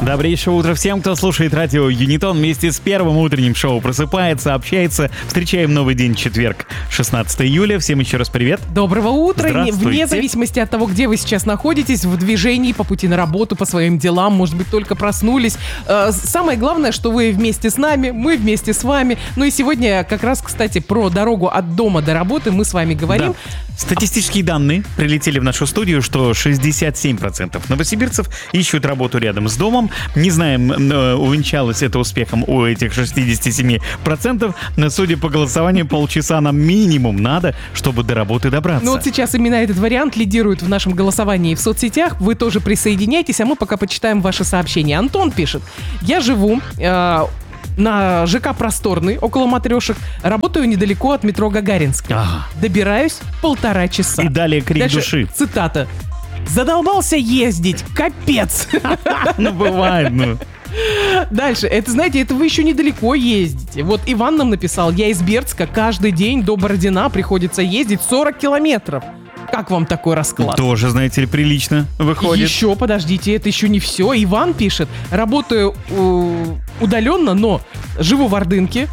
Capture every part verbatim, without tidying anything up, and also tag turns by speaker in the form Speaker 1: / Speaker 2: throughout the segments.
Speaker 1: Добрейшего утра всем, кто слушает радио Юнитон. Вместе с первым утренним шоу просыпается, общается. Встречаем новый день, четверг, шестнадцатого июля. Всем еще раз привет.
Speaker 2: Доброго утра. Вне зависимости от того, где вы сейчас находитесь, в движении, по пути на работу, по своим делам, может быть, только проснулись. Самое главное, что вы вместе с нами, мы вместе с вами. Ну и сегодня как раз, кстати, про дорогу от дома до работы мы с вами говорим.
Speaker 1: Да. Статистические данные прилетели в нашу студию, что шестьдесят семь процентов новосибирцев ищут работу рядом с домом. Не знаем, увенчалось это успехом у этих шестьдесят семь процентов, но, судя по голосованию, полчаса нам минимум надо, чтобы до работы добраться.
Speaker 2: Ну вот сейчас именно этот вариант лидирует в нашем голосовании в соцсетях. Вы тоже присоединяйтесь, а мы пока почитаем ваши сообщения. Антон пишет: я живу... Э- на ЖК «Просторный», около матрешек. Работаю недалеко от метро Гагаринская.
Speaker 1: Ага.
Speaker 2: Добираюсь полтора часа.
Speaker 1: И далее крик
Speaker 2: Дальше,
Speaker 1: души.
Speaker 2: Цитата. «Задолбался ездить, капец».
Speaker 1: Ну, бывает, ну.
Speaker 2: Дальше. Это, знаете, это вы еще недалеко ездите. Вот Иван нам написал: я из Бердска, каждый день до Бородина приходится ездить сорок километров. Как вам такой расклад?
Speaker 1: Тоже, знаете ли, прилично выходит.
Speaker 2: Еще, подождите, это еще не все. Иван пишет: работаю э, удаленно, но живу в Ордынке,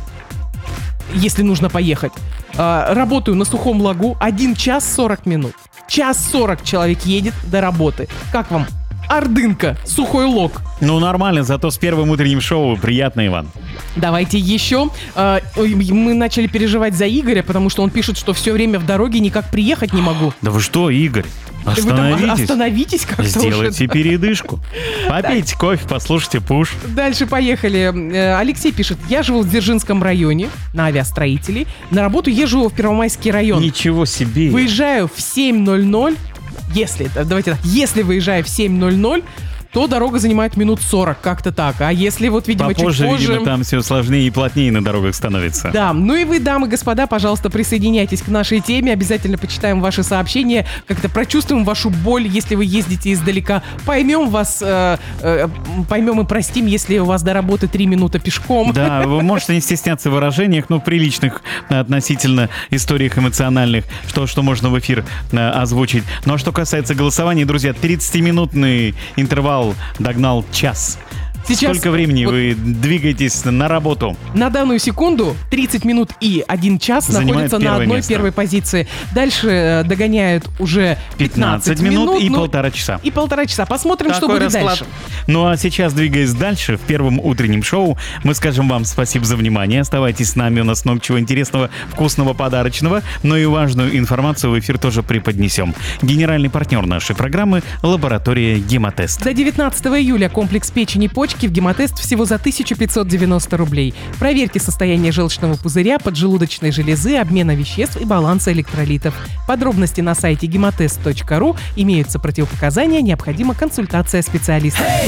Speaker 2: если нужно поехать. Э, работаю на Сухом Лагу, один час сорок минут. Час сорок человек едет до работы. Как вам? Ордынка, Сухой Лог.
Speaker 1: Ну, нормально, зато с первым утренним шоу приятно, Иван.
Speaker 2: Давайте еще. Э, мы начали переживать за Игоря, потому что он пишет, что все время в дороге никак приехать не могу.
Speaker 1: Да вы что, Игорь? Остановитесь.
Speaker 2: Вы там остановитесь как-то.
Speaker 1: Сделайте
Speaker 2: уже.
Speaker 1: передышку. Попейте кофе, послушайте Пуш.
Speaker 2: Дальше поехали. Алексей пишет: я живу в Дзержинском районе на авиастроителей. На работу езжу в Первомайский район.
Speaker 1: Ничего себе.
Speaker 2: Выезжаю в семь ноль ноль. Если, давайте так, если выезжаю в семь ноль ноль, то дорога занимает минут сорок, как-то так. А если вот, видимо,
Speaker 1: попозже,
Speaker 2: чуть позже...
Speaker 1: видимо, там все сложнее и плотнее на дорогах становится.
Speaker 2: Да, ну и вы, дамы и господа, пожалуйста, присоединяйтесь к нашей теме. Обязательно почитаем ваши сообщения, как-то прочувствуем вашу боль, если вы ездите издалека. Поймем вас, э, э, поймем и простим, если у вас до работы три минуты пешком.
Speaker 1: Да, вы можете не стесняться в выражениях, но приличных относительно историях эмоциональных, что, что можно в эфир э, озвучить. Ну а что касается голосования, друзья, тридцатиминутный интервал догнал час.
Speaker 2: Сейчас
Speaker 1: сколько времени
Speaker 2: вот
Speaker 1: вы двигаетесь на работу?
Speaker 2: На данную секунду тридцать минут и один час
Speaker 1: занимает
Speaker 2: находятся на одной
Speaker 1: место.
Speaker 2: первой позиции. Дальше догоняют уже пятнадцать,
Speaker 1: пятнадцать минут,
Speaker 2: минут
Speaker 1: и
Speaker 2: ну,
Speaker 1: полтора часа.
Speaker 2: И полтора часа. Посмотрим,
Speaker 1: Такой
Speaker 2: что будет
Speaker 1: расклад.
Speaker 2: дальше.
Speaker 1: Ну а сейчас, двигаясь дальше, в первом утреннем шоу, мы скажем вам спасибо за внимание. Оставайтесь с нами, у нас много чего интересного, вкусного, подарочного. Но и важную информацию в эфир тоже преподнесем. Генеральный партнер нашей программы — лаборатория «Гемотест».
Speaker 2: До девятнадцатого июля комплекс печени и почки в «Гемотест» всего за тысяча пятьсот девяносто рублей. Проверьте состояние желчного пузыря, поджелудочной железы, обмена веществ и баланса электролитов. Подробности на сайте гемотест точка ру. Имеются противопоказания, необходима консультация специалиста.